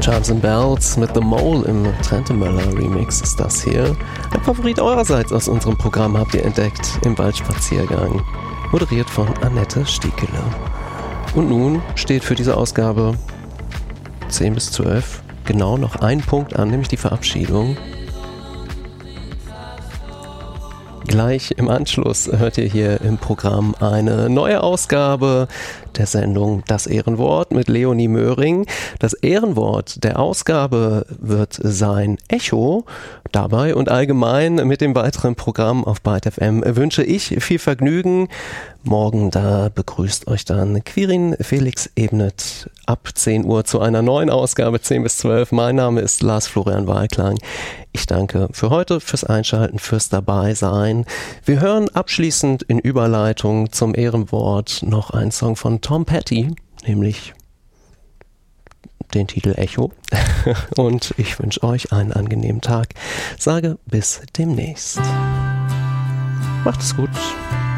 Chimes and Bells mit The Mole im Trentemöller Remix ist das hier. Ein Favorit eurerseits aus unserem Programm habt ihr entdeckt im Waldspaziergang. Moderiert von Annette Stiekele. Und nun steht für diese Ausgabe 10 bis 12 genau noch ein Punkt an, nämlich die Verabschiedung. Gleich im Anschluss hört ihr hier im Programm eine neue Ausgabe der Sendung Das Ehrenwort mit Leonie Möhring. Das Ehrenwort der Ausgabe wird sein Echo. Dabei und allgemein mit dem weiteren Programm auf Byte FM wünsche ich viel Vergnügen. Morgen da begrüßt euch dann Quirin Felix Ebnet ab 10 Uhr zu einer neuen Ausgabe 10 bis 12. Mein Name ist Lars Florian Walklang. Ich danke für heute, fürs Einschalten, fürs Dabeisein. Wir hören abschließend in Überleitung zum Ehrenwort noch einen Song von Tom Petty, nämlich den Titel Echo. Und ich wünsche euch einen angenehmen Tag. Sage bis demnächst. Macht es gut.